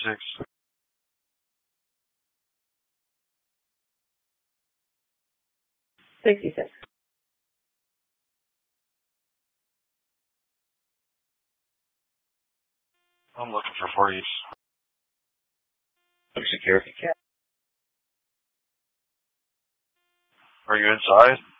66. 66. I'm looking for 40s. Security. Are you inside?